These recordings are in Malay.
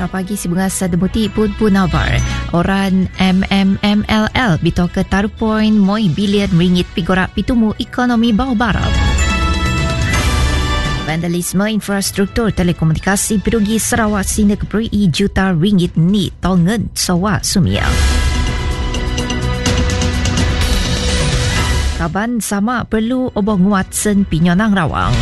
Selamat pagi si bunga sedemuti pun abar. Orang MMMLL bito ke tarupoin moi bilion ringgit pigorak pitumu ekonomi bawah barat. Vandalisme infrastruktur telekomunikasi pirugi Sarawak sina ke juta ringgit ni tongen sawa sumia. Kaban sama perlu obong nguat sen pinyonang rawang.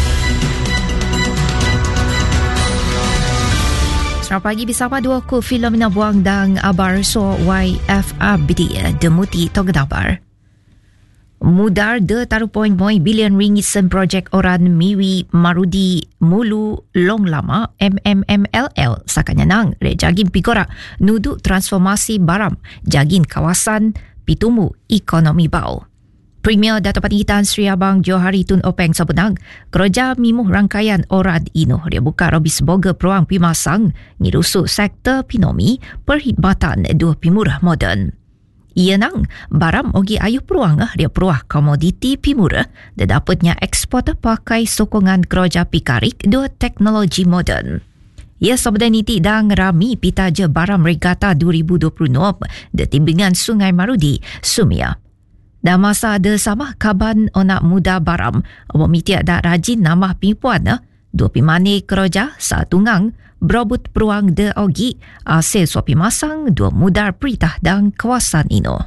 Selamat pagi bersama dua ku Filomena Buang dan Abar So YFRBD Demuti Togedabar. Mudar de tarupoin moi bilion ringgit sen projek orang Miwi Marudi Mulu Long Lama MMMLL sakanya nang rejagin pigora nuduk transformasi baram jagin kawasan pitumu ekonomi bau. Premier Dato' Patinggi Tan Sri Abang Johari Tun Openg sebenang kerja mimuh rangkaian orad ino dia buka robi sebagai peluang pimasang ngirusuk sektor pinomi perkhidmatan dua pimurah moden. Ia nang baram ogi ayuh peluang dia peruah komoditi pimurah dan dapatnya ekspor pakai sokongan kerja pikarik dua teknologi moden. Ia sebenarnya niti dang rami pitaja baram regata 2026 di timbingan Sungai Marudi, Sumia. Dan masa ada sama kaban onak muda baram, omiti ada rajin nama pimpuan, dua pimane kerja, satu ngang, berobut peruang de ogi, hasil suapi masang, dua mudar peritah dan kawasan ino.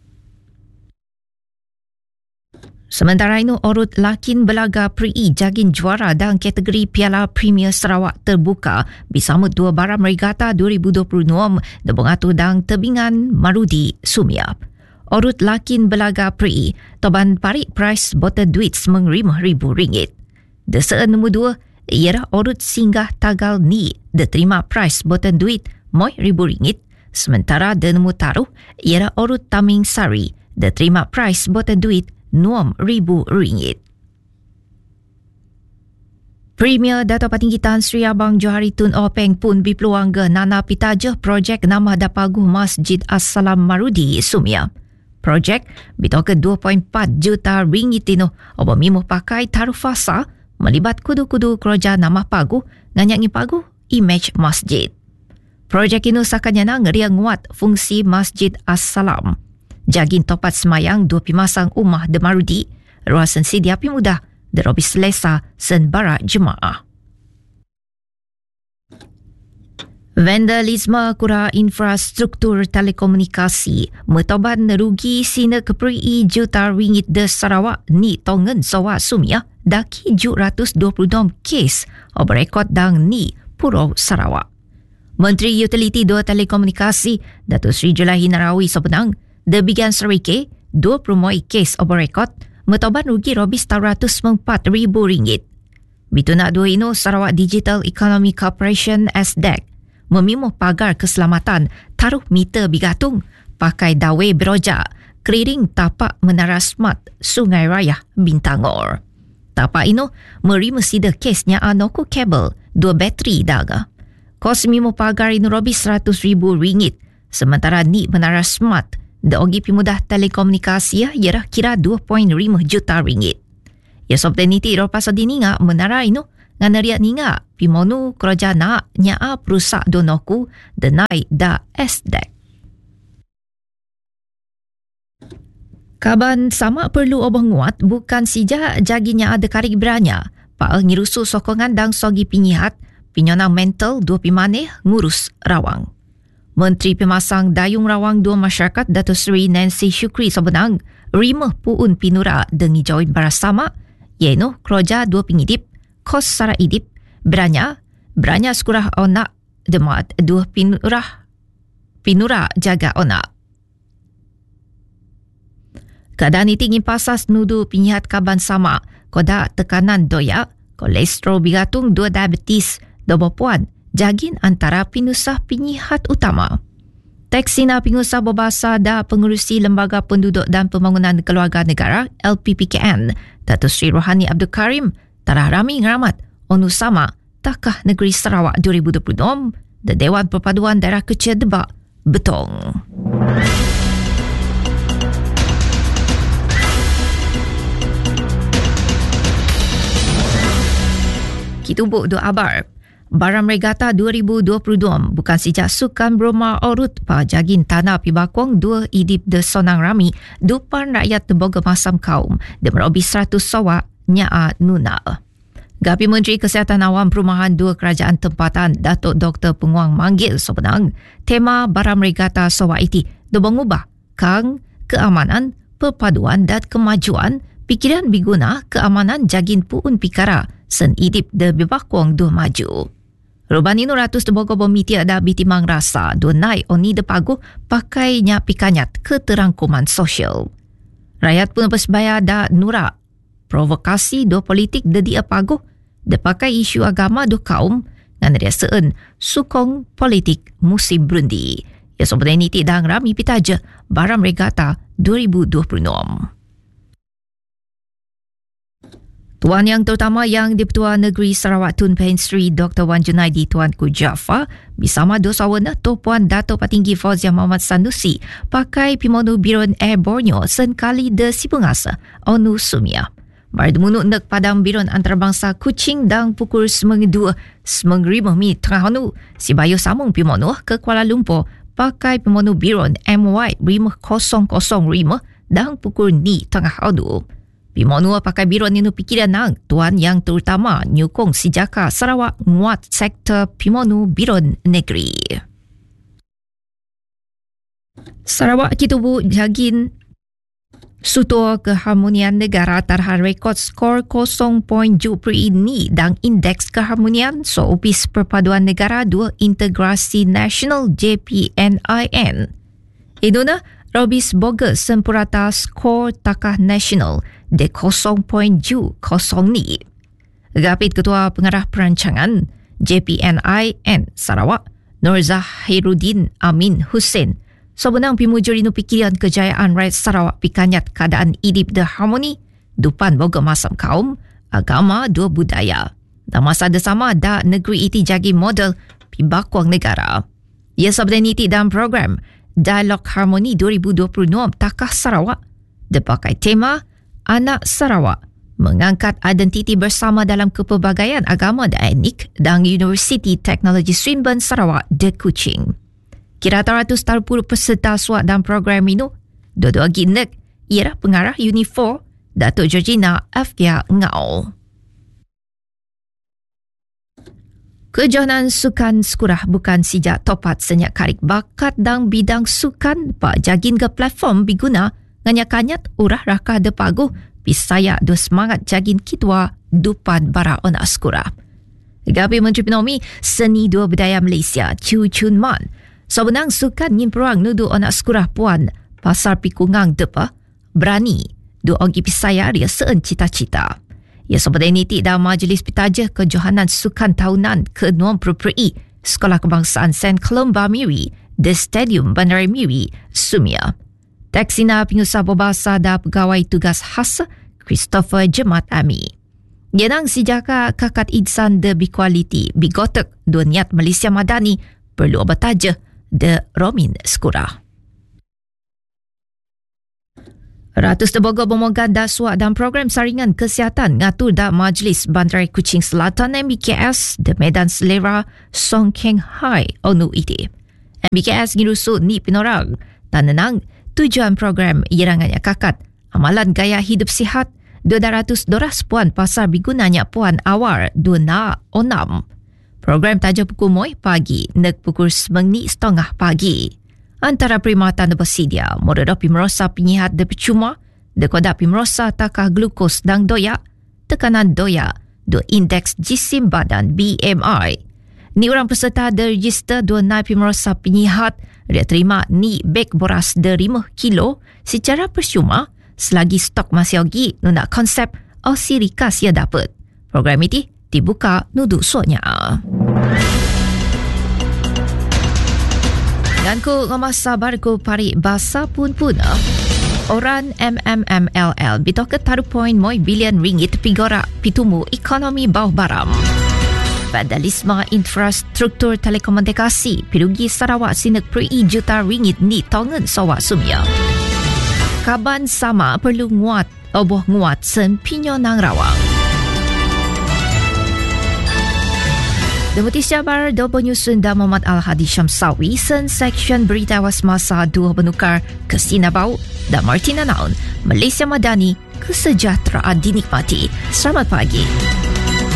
Sementara itu, urut lakin belaga PRI jagin juara dalam kategori Piala Premier Sarawak terbuka bersama dua baram regata 2026 di Bongatu dan tebingan Marudi, Sumiap. Urut lakin belaga PRI, toban parik price botol duit RM5,000. Desaan nombor 2, ialah urut singgah tagal ni, diterima price botol duit RM5,000. Sementara de nombor taruh, ialah urut taming sari, diterima price botol duit RM6,000. Premier Dato' Patinggi Tan Sri Abang Johari Tun Openg pun berpeluang ke nana pitajah projek nama dapaguh Masjid As-Salam Marudi, Sumia. Projek bitoke 2.4 juta ringgit ino obo mimuh pakai taruh fasa melibat kudu-kudu kerja nama pagu nganyangi pagu image masjid. Projek ino sakanya nang ria nguat fungsi Masjid As-Salam. Jagin topat semayang dua pimasang umah de Marudi, ruasan sidia pimudah de robi selesa sen bara jemaah. Vandalisme kura infrastruktur telekomunikasi metoban rugi sina ke juta ringgit de Sarawak ni tongen sawa sumia daki 726 kes oberekod dang ni Pulau Sarawak. Menteri Utiliti 2 Telekomunikasi Datuk Sri Julahi Narawi sebenang debigan serike 20 kes oberekod metoban rugi robi RM104,000. Bitunak dua ino Sarawak Digital Economy Corporation SDEC memimuh pagar keselamatan taruh meter bigatung pakai dawe berojak keliling tapak menara smart Sungai Raya Bintangor. Tapak ino merima sida kesnya anoku kabel dua bateri daga. Kos mimuh pagar ino robi RM100,000 sementara ni menara smart da ogi pimudah telekomunikasi ialah kira 2.5 juta ringgit. Ya sobte niti ro pasal dininga menara ino nganariat ninga pimonu kerja nak nyaa perusak donoku denai da SDEC. Kaban sama perlu obong nguat bukan sija jaginya ada karik beranya. Paal ngirusu sokongan dan sogi pinyihat pinyonang mental dua pimane ngurus rawang. Menteri Pemasang Dayung Rawang Dua Masyarakat Datuk Seri Nancy Shukri sebenang rimah puun pinura dengi join barasama iaitu kerja dua pengidip kos sara idip beranya sekurah onak demat dua pinura jaga onak. Keadaan ini ingin pasas nudu pinyihat kaban sama koda tekanan doya kolesterol bigatung dua diabetes dobo puan jagin antara pinusah pinyihat utama. Teksina pengusah berbahasa da pengurusi Lembaga Penduduk dan Pembangunan Keluarga Negara LPPKN Datuk Sri Rohani Abdul Karim tarah rami ngeramat onu sama Takah Negeri Sarawak 2026 dan Dewan Perpaduan Daerah Kecil Debak Betong. Kitumbuk do abar. Baram Regata 2022 bukan sejak sukan Broma Orut pa jagin tanah pibakuang 2 idip de sonang rami dupan rakyat temboga masam kaum de merobi 100 sawak nyaa nunal. Gapi Menteri Kesihatan Awam Perumahan 2 Kerajaan Tempatan Datuk Dr. Penguang manggil sebenang tema Baram Regata sawak iti de mengubah kang keamanan, perpaduan dan kemajuan pikiran biguna keamanan jagin puun pikara sen idip de bibakuang 2 maju. Robani 100 tembogo bomiti ada bitimang rasa donai oni de pagu pakainya pikanyat keterangkuman sosial. Rakyat pun persebaya da nura provokasi do politik de dia pagu de pakai isu agama do kaum ngan riasaan sukong politik musim berundi. Ya sebenarnya ini tidang rami pitaja Baram Regata 2026. Tuan Yang Terutama Yang di-Pertua Negeri Sarawak Tun Pehin Sri Dr. Wan Junaidi Tuanku Jaafar bersama dosawana Tuan Dato' Patinggi Fauzia Muhammad Sanusi pakai Pimonu Biron Air Borneo senkali de Sipengasa Onu Sumia. Berdemunu nek padang Biron antarabangsa Kuching dan pukul 9.2 9.5 tengah onu si bayo samung Pimonu ke Kuala Lumpur pakai Pimonu Biron MY 5005 dan pukul ni tengah onu. Pimonu pakai Biron ninu pikiran nang Tuan Yang Terutama nyukong Sijaka Sarawak nguat sektor Pimonu Biron Negeri. Sarawak Kitubu jagin Sutua Keharmonian Negara tarhan rekod skor 0.7 ini dan Indeks Keharmonian Soopis Perpaduan Negara 2 Integrasi Nasional JPNIN. Iduna Robis Boga sempurata skor takah nasional de 0.70 ni. Gapit Ketua Pengarah Perancangan JPNIN Sarawak Nur Zahiruddin Amin Hussein sebenang pimujur inu pikiran kejayaan rakyat Sarawak pikanyat keadaan idip de harmoni dupan boga masam kaum agama dua budaya. Dan masa bersama da negeri iti jagi model pibakuang negara. Ia sebenarnya iti dalam program Dialog Harmoni 2026 Takah Sarawak dipakai tema Anak Sarawak mengangkat identiti bersama dalam kepelbagaian agama dan etnik dan Universiti Teknologi Swinburne Sarawak de Kuching. Kira 140 peserta suat dalam program ini dua-dua ginek ialah pengarah Uni4 Datuk Georgina Afia Ngau. Kejohanan Sukan Sekurah bukan sejak topat senyak karik bakat dan bidang sukan pak jagin ke platform biguna nganyakanyat urah rakah de pagu pisaya do semangat jagin kitwa dupan bara ona sekurah. Gapi Menteri Ekonomi Seni Dua Budaya Malaysia Chu Chun Man sebenang sukan nyimperang nudu ona sekurah puan pasar pikungang depa berani do ogi pisaya ria seun cita-cita. Ya sebenarnya ini dalam majlis pitaja kejohanan sukan tahunan ke-60 Sekolah Kebangsaan St. Columba Miri The Stadium Bandaraya Miri Sumia. Taksina Pengusaha Berbahasa dan Pegawai Tugas Khas Christopher Jemat Ami. Yenang sejaka kakat insan de bikualiti bigotek dua niat Malaysia Madani perlu bertaja de Romin Sekurah. Ratus Tembogo Bomogan dah suat dalam program saringan kesihatan ngatur dah Majlis Bandaraya Kuching Selatan MBKS de Medan Selera Song Keng Hai Onu iti. MBKS ngirusuk ni pinorang dan nenang tujuan program irangannya kakat amalan gaya hidup sihat 200 doras puan pasar bigunanya puan awar 2 onam. Program tajuk pukul moy pagi nek pukul 9:30 pagi. Antara perkhidmatan de bersedia, modal pimerosa penyihat de percuma, de kodak pimerosa takah glukos dan doyak, tekanan doyak, do indeks jisim badan BMI. Ni orang peserta de register dua naik pimerosa penyihat, dia terima ni beg boras de 5 kilo secara percuma selagi stok masih lagi nuna konsep Aussie Rikas ia dapat. Program ini dibuka nuduk suatnya. Ganku ngomas sabarku pari basa pun Orang MMMLL bitok ke taruh poin moi bilion ringgit pigora pitumu ekonomi bawah baram. Vandalisme infrastruktur telekomunikasi pirugi Sarawak sinek per-i juta ringgit ni tongen sawak sumia. Kaban sama perlu nguat oboh nguat sen pinyo nang rawang. Demuti Jabar, do penyusun dan Muhammad Al-Hadi Syamsawi, sen Seksyen Berita Awas Masa 2 Benukar Kestina Bau dan Martina Naun, Malaysia Madani, kesejahteraan dinikmati. Selamat pagi.